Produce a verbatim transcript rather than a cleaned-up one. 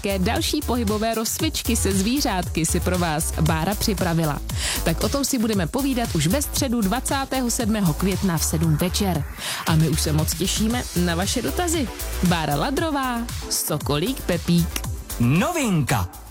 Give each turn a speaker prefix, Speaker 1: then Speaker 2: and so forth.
Speaker 1: Jaké další pohybové rozcvičky se zvířátky si pro vás Bára připravila? Tak o tom si budeme povídat už ve středu dvacátého sedmého května v sedm večer. A my už se moc těšíme na vaše dotazy. Bára Ladrová, Sokolík Pepík.
Speaker 2: Novinka!